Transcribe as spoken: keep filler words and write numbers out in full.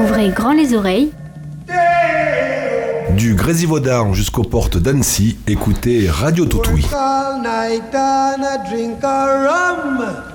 Ouvrez grand les oreilles. Du Grésivaudan jusqu'aux portes d'Annecy, écoutez Radio Toutouille. Work all night and I drink a rum.